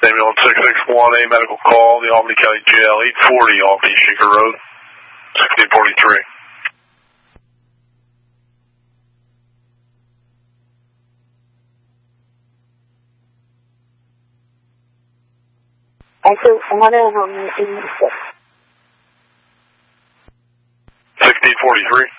ambulance 661, a medical call, the Albany County Jail, 840 Albany Shaker Road, 1643. Actually, another one is 1643.